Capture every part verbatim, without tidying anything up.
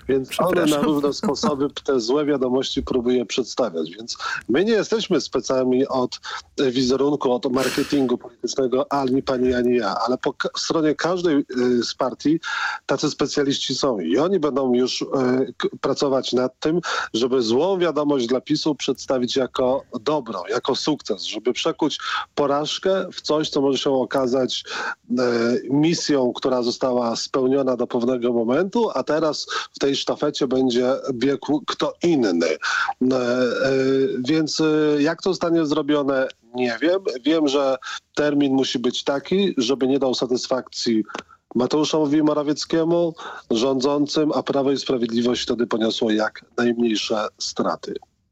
Więc one na różne sposoby te złe wiadomości próbuje przedstawiać. Więc my nie jesteśmy specjalni od wizerunku, od marketingu politycznego, ani pani, ani ja, ale po ka- stronie każdej y, z partii tacy specjaliści są i oni będą już y, k- pracować nad tym, żeby złą wiadomość dla PiSu przedstawić jako dobrą, jako sukces, żeby przekuć porażkę w coś, co może się okazać y, misją, która została spełniona do pewnego momentu, a teraz w tej sztafecie będzie biegł kto inny. Y, y, więc y, jak to zostanie zrobione, nie wiem. Wiem, że termin musi być taki, żeby nie dał satysfakcji Mateuszowi Morawieckiemu, rządzącym, a Prawo i Sprawiedliwość wtedy poniosło jak najmniejsze straty.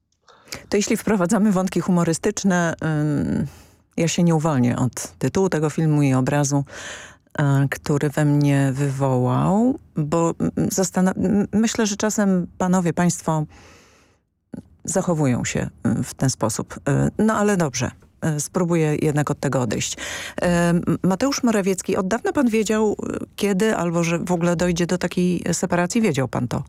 To jeśli wprowadzamy wątki humorystyczne, ym, ja się nie uwolnię od tytułu tego filmu i obrazu, y, który we mnie wywołał, bo zastan- myślę, że czasem panowie, państwo zachowują się w ten sposób. No ale dobrze. Spróbuję jednak od tego odejść. Mateusz Morawiecki, od dawna pan wiedział, kiedy albo że w ogóle dojdzie do takiej separacji? Wiedział pan to?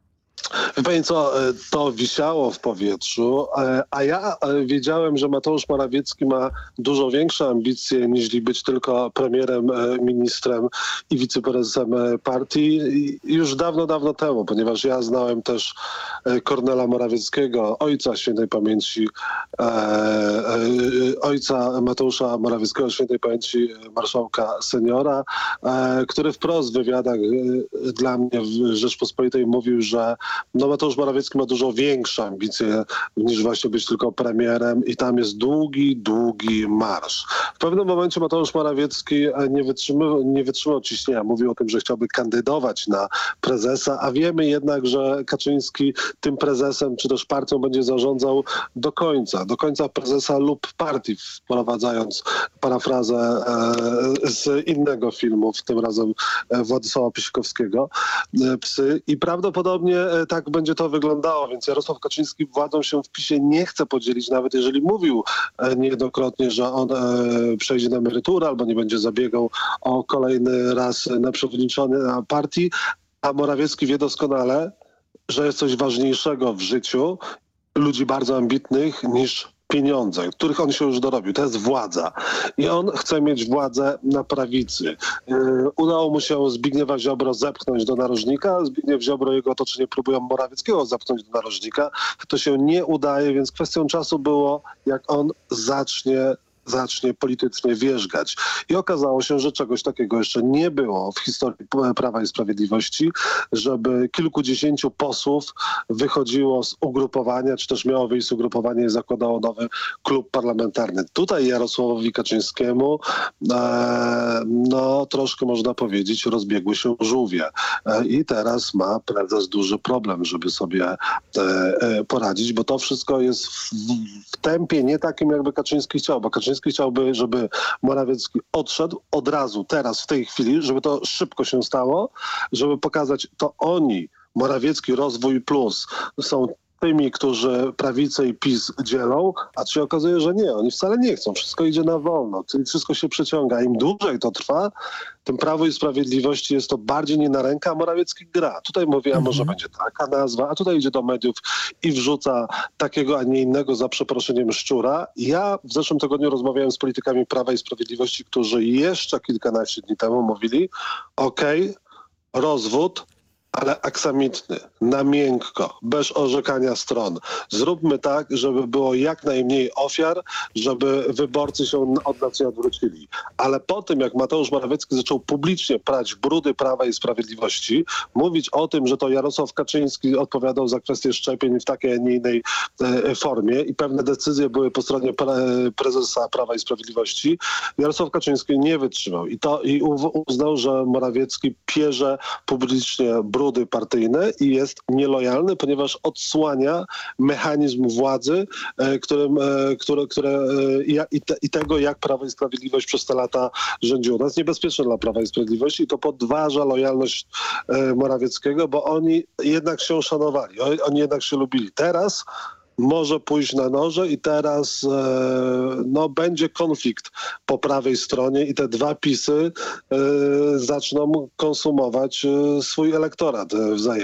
Wie pani co, to wisiało w powietrzu, a ja wiedziałem, że Mateusz Morawiecki ma dużo większe ambicje niż być tylko premierem, ministrem i wiceprezesem partii już dawno, dawno temu, ponieważ ja znałem też Kornela Morawieckiego, ojca świętej pamięci, e, e, ojca Mateusza Morawieckiego, świętej pamięci marszałka seniora, e, który wprost w wywiadach e, dla mnie w Rzeczpospolitej mówił, że no Mateusz Morawiecki ma dużo większe ambicje niż właśnie być tylko premierem i tam jest długi, długi marsz. W pewnym momencie Mateusz Morawiecki nie wytrzymał, nie wytrzymał ciśnienia. Mówił o tym, że chciałby kandydować na prezesa, a wiemy jednak, że Kaczyński tym prezesem czy też partią będzie zarządzał do końca. Do końca prezesa lub partii, wprowadzając parafrazę e, z innego filmu, tym razem Władysława Pieśkowskiego, e, Psy. I prawdopodobnie tak będzie to wyglądało, więc Jarosław Kaczyński władzą się w PiSie nie chce podzielić, nawet jeżeli mówił niejednokrotnie, że on e, przejdzie na emeryturę albo nie będzie zabiegał o kolejny raz na przewodniczącego partii, a Morawiecki wie doskonale, że jest coś ważniejszego w życiu ludzi bardzo ambitnych niż pieniądze, których on się już dorobił. To jest władza. I on chce mieć władzę na prawicy. Yy, udało mu się Zbigniewa Ziobro zepchnąć do narożnika. Zbigniew Ziobro i jego otoczenie próbują Morawieckiego zepchnąć do narożnika. To się nie udaje, więc kwestią czasu było, jak on zacznie zacznie politycznie wierzgać. I okazało się, że czegoś takiego jeszcze nie było w historii Prawa i Sprawiedliwości, żeby kilkudziesięciu posłów wychodziło z ugrupowania, czy też miało wyjść z ugrupowania i zakładało nowy klub parlamentarny. Tutaj Jarosławowi Kaczyńskiemu e, no troszkę można powiedzieć rozbiegły się żółwie. E, I teraz ma prezes duży problem, żeby sobie e, e, poradzić, bo to wszystko jest w, w tempie nie takim, jakby Kaczyński chciał, bo Kaczyński chciałby, żeby Morawiecki odszedł od razu, teraz, w tej chwili, żeby to szybko się stało, żeby pokazać, to oni, Morawiecki, Rozwój Plus, są tymi, którzy prawicę i PiS dzielą, a się okazuje, że nie, oni wcale nie chcą. Wszystko idzie na wolno, czyli wszystko się przeciąga. Im dłużej to trwa, tym Prawo i Sprawiedliwości jest to bardziej nie na rękę, a Morawiecki gra. Tutaj mówi, a może będzie taka nazwa, a tutaj idzie do mediów i wrzuca takiego, a nie innego, za przeproszeniem, szczura. Ja w zeszłym tygodniu rozmawiałem z politykami Prawa i Sprawiedliwości, którzy jeszcze kilkanaście dni temu mówili, okej, rozwód, ale aksamitny, na miękko, bez orzekania stron. Zróbmy tak, żeby było jak najmniej ofiar, żeby wyborcy się od nas nie odwrócili. Ale po tym, jak Mateusz Morawiecki zaczął publicznie prać brudy Prawa i Sprawiedliwości, mówić o tym, że to Jarosław Kaczyński odpowiadał za kwestię szczepień w takiej, a nie innej e, formie i pewne decyzje były po stronie pre, prezesa Prawa i Sprawiedliwości, Jarosław Kaczyński nie wytrzymał i, to, i uznał, że Morawiecki pierze publicznie brudy partyjne i jest nielojalny, ponieważ odsłania mechanizm władzy, e, którym, e, które, które, e, i, te, i tego, jak Prawo i Sprawiedliwość przez te lata rządziło. To jest niebezpieczne dla Prawa i Sprawiedliwości i to podważa lojalność e, Morawieckiego, bo oni jednak się szanowali, oni, oni jednak się lubili. Teraz może pójść na noże i teraz e, no, będzie konflikt po prawej stronie i te dwa PiSy e, zaczną konsumować e, swój elektorat e, wzajemnie.